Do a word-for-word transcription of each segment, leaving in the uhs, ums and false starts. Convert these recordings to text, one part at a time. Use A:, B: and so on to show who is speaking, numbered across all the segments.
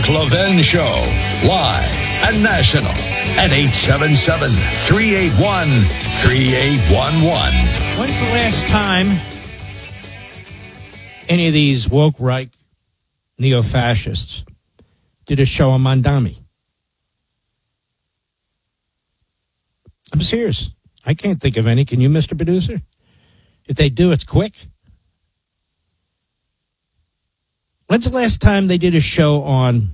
A: Mark Levin Show, live and national at eight seven seven, three eight one, three eight one one.
B: When's the last time any of these woke right neo-fascists did a show on Mondami? I'm serious. I can't think of any. Can you, Mister Producer? If they do, it's quick. When's the last time they did a show on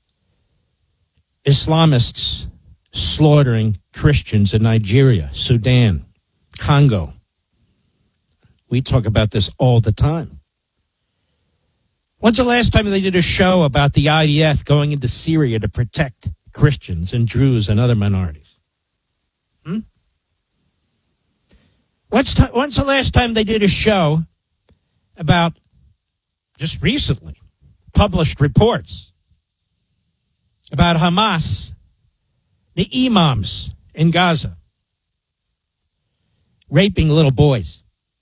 B: Islamists slaughtering Christians in Nigeria, Sudan, Congo? We talk about this all the time. When's the last time they did a show about the I D F going into Syria to protect Christians and Druze and other minorities? Hmm? When's, t- when's the last time they did a show about, just recently, published reports about Hamas, the imams in Gaza, raping little boys,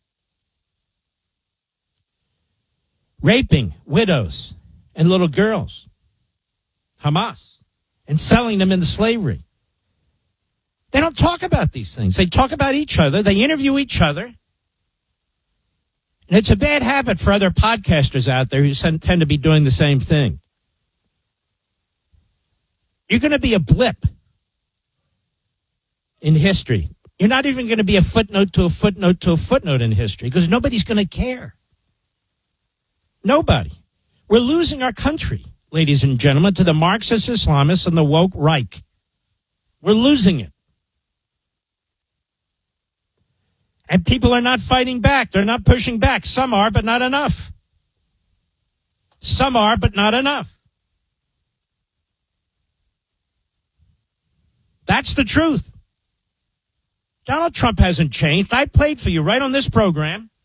B: raping widows and little girls, Hamas, and selling them into slavery? They don't talk about these things. They talk about each other. They interview each other. And it's a bad habit for other podcasters out there who tend to be doing the same thing. You're going to be a blip in history. You're not even going to be a footnote to a footnote to a footnote in history because nobody's going to care. Nobody. We're losing our country, ladies and gentlemen, to the Marxist Islamists and the woke Reich. We're losing it. And people are not fighting back. They're not pushing back. Some are, but not enough. Some are, but not enough. That's the truth. Donald Trump hasn't changed. I played for you right on this program